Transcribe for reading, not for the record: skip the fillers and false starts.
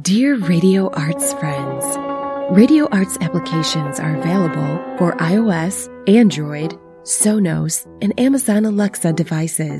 Dear Radio Arts friends, Radio Arts applications are available for iOS, Android, Sonos, and Amazon Alexa devices.